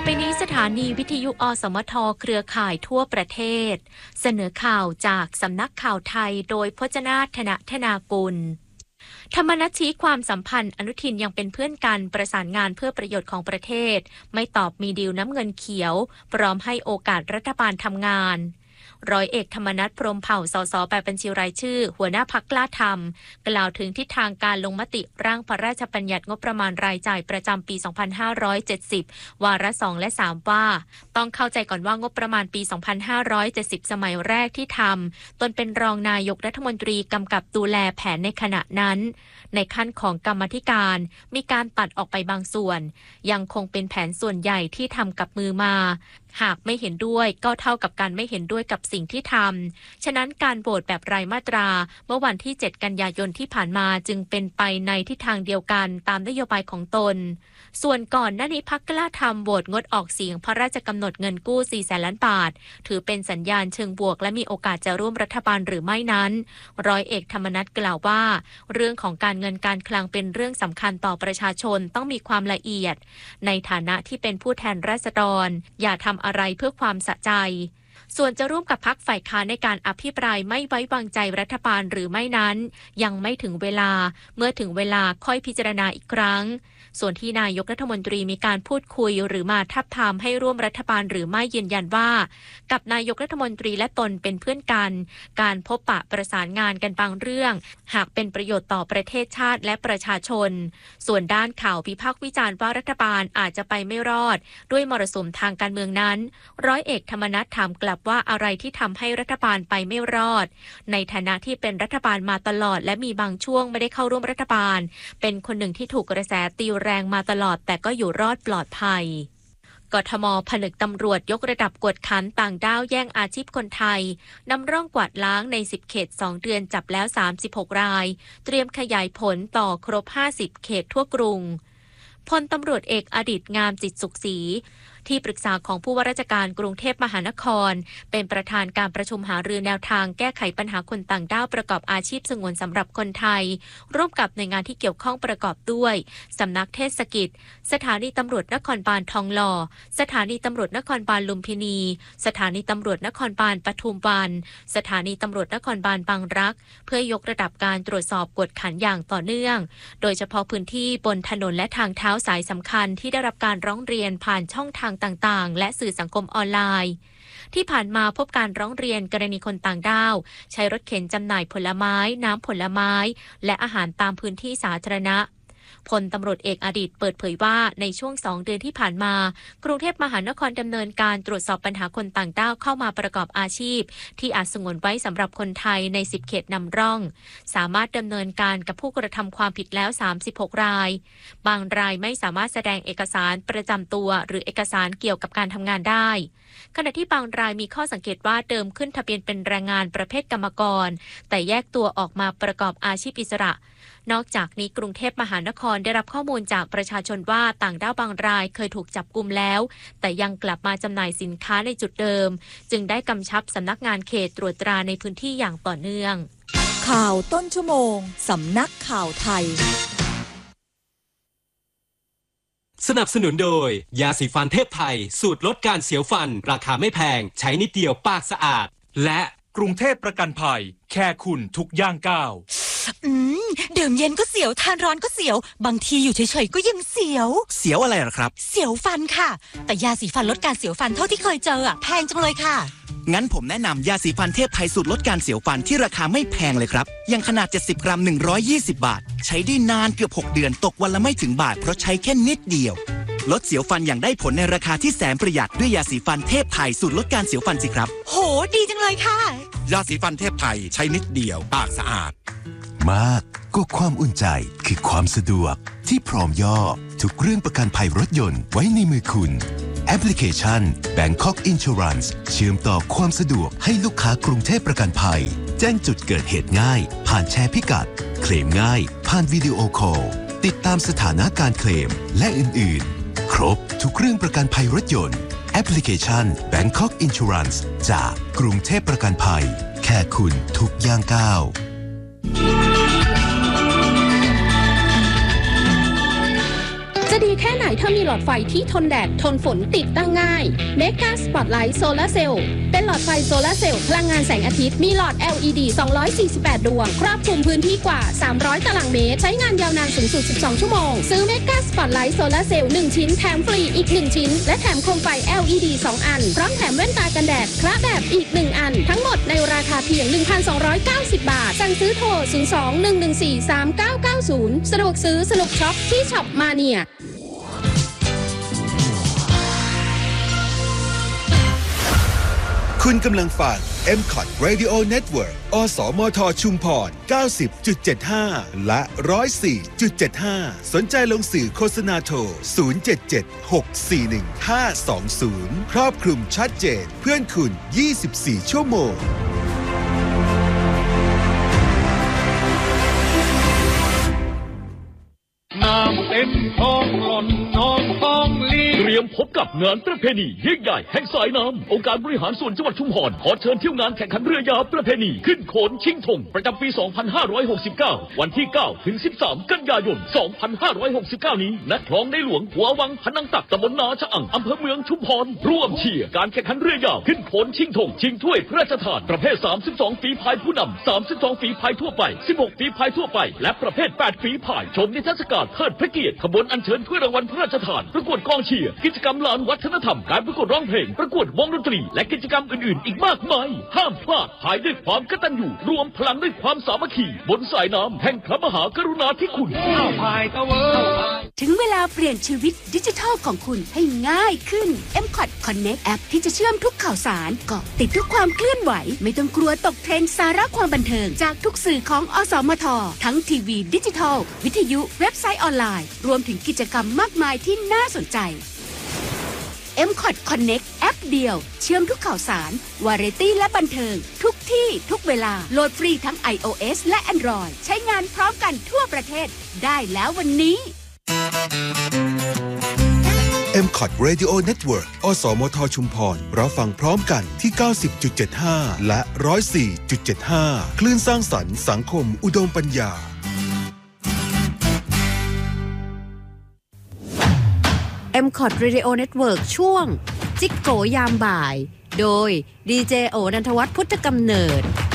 ไปนี้สถานีวิทยุอสมทเครือข่ายทั่วประเทศเสนอข่าวจากสำนักข่าวไทยโดยพจนาถนธนากุลธรรมนัสชี้ความสัมพันธ์อนุทินยังเป็นเพื่อนกันประสานงานเพื่อประโยชน์ของประเทศไม่ตอบมีดีลน้ำเงินเขียวพร้อมให้โอกาสรัฐบาลทำงานร้อยเอกธรรมนัส พรหมเผ่าสสแบบบัญชีรายชื่อหัวหน้าพรรคกล้าทำกล่าวถึงทิศทางการลงมติร่างพระราชบัญญัติงบประมาณรายจ่ายประจำปี 2570 วาระ 2 และ 3 ว่าต้องเข้าใจก่อนว่างบประมาณปี 2570 สมัยแรกที่ทำตนเป็นรองนายกรัฐมนตรีกำกับดูแลแผนในขณะนั้นในขั้นของกรรมาธิการมีการตัดออกไปบางส่วนยังคงเป็นแผนส่วนใหญ่ที่ทำกับมือมาหากไม่เห็นด้วยก็เท่ากับการไม่เห็นด้วยกับสิ่งที่ทำฉะนั้นการโหวตแบบรายมาตราเมื่อวันที่ 7 กันยายนที่ผ่านมาจึงเป็นไปในทิศทางเดียวกันตามนโยบายของตนส่วนก่อนหน้านี้พรรคกล้าทำโหวตงดออกเสียงพระราชกำหนดเงินกู้ 400,000 ล้านบาทถือเป็นสัญญาณเชิงบวกและมีโอกาสจะร่วมรัฐบาลหรือไม่นั้นร้อยเอกธรรมนัสกล่าวว่าเรื่องของการเงินการคลังเป็นเรื่องสำคัญต่อประชาชนต้องมีความละเอียดในฐานะที่เป็นผู้แทนราษฎรอย่าทำอะไรเพื่อความสะใจส่วนจะร่วมกับพรรคฝ่ายค้านในการอภิปรายไม่ไว้วางใจรัฐบาลหรือไม่นั้นยังไม่ถึงเวลาเมื่อถึงเวลาค่อยพิจารณาอีกครั้งส่วนที่นายกรัฐมนตรีมีการพูดคุยหรือมาทับทามให้ร่วมรัฐบาลหรือไม่ยืนยันว่ากับนายกรัฐมนตรีและตนเป็นเพื่อนกันการพบปะประสานงานกันบางเรื่องหากเป็นประโยชน์ต่อประเทศชาติและประชาชนส่วนด้านข่าววิพากษ์วิจารณ์ว่ารัฐบาลอาจจะไปไม่รอดด้วยมรสุมทางการเมืองนั้นร้อยเอกธรรมนัสถามกลับว่าอะไรที่ทำให้รัฐบาลไปไม่รอดในฐานะที่เป็นรัฐบาลมาตลอดและมีบางช่วงไม่ได้เข้าร่วมรัฐบาลเป็นคนหนึ่งที่ถูกกระแสตีแรงมาตลอดแต่ก็อยู่รอดปลอดภัยกทม.ผนึกตำรวจยกระดับกวดขันต่างด้าวแย่งอาชีพคนไทยนำร่องกวาดล้างใน10เขต2เดือนจับแล้ว36รายเตรียมขยายผลต่อครบ50เขตทั่วกรุงพลตำรวจเอกอดิษฐ์งามจิตสุขศรีที่ปรึกษาของผู้ว่าราชการกรุงเทพมหานครเป็นประธานการประชุมหารือแนวทางแก้ไขปัญหาคนต่างด้าวประกอบอาชีพสงวนสำหรับคนไทยร่วมกับหน่วยงานที่เกี่ยวข้องประกอบด้วยสำนักเทศกิจสถานีตำรวจนครบาลทองหล่อสถานีตำรวจนครบาลลุมพินีสถานีตำรวจนครบาลปทุมวันสถานีตำรวจนครบาลบางรักเพื่อยกระดับการตรวจสอบกวดขันอย่างต่อเนื่องโดยเฉพาะพื้นที่บนถนนและทางเท้าสายสำคัญที่ได้รับการร้องเรียนผ่านช่องทางต่างๆและสื่อสังคมออนไลน์ที่ผ่านมาพบการร้องเรียนกรณีคนต่างด้าวใช้รถเข็นจำหน่ายผลไม้น้ำผลไม้และอาหารตามพื้นที่สาธารณะพลตำรวจเอกอดิษฐ์เปิดเผยว่าในช่วง2เดือนที่ผ่านมากรุงเทพมหานครดำเนินการตรวจสอบปัญหาคนต่างด้าวเข้ามาประกอบอาชีพที่อาจสงวนไว้สำหรับคนไทยใน10เขตนำร่องสามารถดำเนินการกับผู้กระทำความผิดแล้ว36รายบางรายไม่สามารถแสดงเอกสารประจำตัวหรือเอกสารเกี่ยวกับการทำงานได้ขณะที่บางรายมีข้อสังเกตว่าเดิมขึ้นทะเบียนเป็นแรงงานประเภทกรรมกรแต่แยกตัวออกมาประกอบอาชีพอิสระนอกจากนี้กรุงเทพมหานครได้รับข้อมูลจากประชาชนว่าต่างด้าวบางรายเคยถูกจับกุมแล้วแต่ยังกลับมาจำหน่ายสินค้าในจุดเดิมจึงได้กำชับสำนักงานเขตตรวจตราในพื้นที่อย่างต่อเนื่องข่าวต้นชั่วโมงสำนักข่าวไทยสนับสนุนโดยยาสีฟันเทพไทยสูตรลดการเสียวฟันราคาไม่แพงใช้นิดเดียวปากสะอาดและกรุงเทพประกันภัยแค่คุณทุกย่างก้าวดื่มเย็นก็เสียวทานร้อนก็เสียวบางทีอยู่เฉยๆก็ยังเสียวอะไรหรอครับเสียวฟันค่ะแต่ยาสีฟันลดการเสียวฟันเท่าที่เคยเจอแพงจังเลยค่ะงั้นผมแนะนำยาสีฟันเทพไทยสูตรลดการเสียวฟันที่ราคาไม่แพงเลยครับอย่างขนาด70กรัม120บาทใช้ได้นานเกือบ6เดือนตกวันละไม่ถึงบาทเพราะใช้แค่นิดเดียวลดเสียวฟันอย่างได้ผลในราคาที่แสนประหยัดด้วยยาสีฟันเทพไทยสูตรลดการเสียวฟันสิครับโหดีจังเลยค่ะยาสีฟันเทพไทยใช้นิดเดียวปากสะอาดมากก็ความอุ่นใจคือความสะดวกที่พร้อมย่อทุกเรื่องประกันภัยรถยนต์ไว้ในมือคุณแอปพลิเคชัน Bangkok Insurance เชื่อมต่อความสะดวกให้ลูกค้ากรุงเทพประกันภัยแจ้งจุดเกิดเหตุง่ายผ่านแชร์พิกัดเคลมง่ายผ่านวิดีโอคอลติดตามสถานะการเคลมและอื่นๆครบทุกเรื่องประกันภัยรถยนต์แอปพลิเคชัน Bangkok Insurance จากกรุงเทพประกันภัยแค่คุณทุกย่างก้าวจะดีแค่ไหนถ้ามีหลอดไฟที่ทนแดดทนฝนติดตั้งง่าย Mega Spotlight Solar Cell เป็นหลอดไฟโซลาร์เซลล์พลังงานแสงอาทิตย์มีหลอด LED 248 ดวงครอบคลุมพื้นที่กว่า 300 ตารางเมตรใช้งานยาวนานสูงสุด 12 ชั่วโมงซื้อ Mega Spotlight Solar Cell 1 ชิ้นแถมฟรีอีก 1 ชิ้นและแถมโคมไฟ LED 2 อันพร้อมแถมแว่นตากันแดดคละแบบอีก 1 อันทั้งหมดในราคาเพียง 1,290 บาทสั่งซื้อโทร 02-114-3990 สะดวกซื้อสนุกช็อปที่ช็อปมาเนียคุณกำลังฟัง MCOT Radio Network อสมทชุมพร 90.75 และ 104.75 สนใจลงสื่อโฆษณาโทร 077-641-520 ครอบคลุมชัดเจนเพื่อนคุณ 24 ชั่วโมงน้ำเต็มท้องหล่นน้องท้องลีเตรียมพบกับงานประเพณียิ่งใหญ่แห่งสายน้ำองค์การบริหารส่วนจังหวัดชุมพรขอเชิญเที่ยวงานแข่งขันเรือยาวประเพณีขึ้นโขนชิงธงประจำปี 2569 วันที่ 9 ถึง 13 กันยายน 2569 นี้ณคลองในหลวงหัววังพนังตักตำบลนาชะอั่งอำเภอเมืองชุมพรร่วมเชียร์การแข่งขันเรือยาวขึ้นโขนชิงธงชิงถ้วยพระราชทานประเภท 32 ฝีพายผู้นำ 32 ฝีพายทั่วไป 16 ฝีพายทั่วไปและประเภท 8 ฝีพายชมนิทรรศการเทิดพระเกียรติขบวนอัญเชิญถ้วยรางวัลพระราชทานประกวดกองเชียร์กิจกรรมลานวัฒนธรรมการประกวดร้องเพลงประกวดวงดนตรีและกิจกรรมอื่นๆอีกมากมายห้ามพลาดภายด้วยความกตัญญูรวมพลังด้วยความสามัคคีบนสายน้ำแห่งพระมหากรุณาธิคุณถึงเวลาเปลี่ยนชีวิตดิจิทัลของคุณให้ง่ายขึ้น MCOT Connect แอปที่จะเชื่อมทุกข่าวสารเกาะติดทุกความเคลื่อนไหวไม่ต้องกลัวตกเทรนด์สาระความบันเทิงจากทุกสื่อของอสมททั้งทีวีดิจิทัลวิทยุเว็บไซต์ออนไลน์รวมถึงกิจกรรมมากมายที่น่าสนใจ MCOT Connect แอปเดียวเชื่อมทุกข่าวสารวาไรตี้และบันเทิงทุกที่ทุกเวลาโหลดฟรีทั้ง iOS และ Android ใช้งานพร้อมกันทั่วประเทศได้แล้ววันนี้ MCOT Radio Network อสมทชุมพรรับฟังพร้อมกันที่ 90.75 และ 104.75 คลื่นสร้างสรรค์สังคมอุดมปัญญา MCOT Radio Network ช่วงจิ๊กโกยามบ่ายโดยดีเจโอนันทวัฒน์พุทธกำเนิด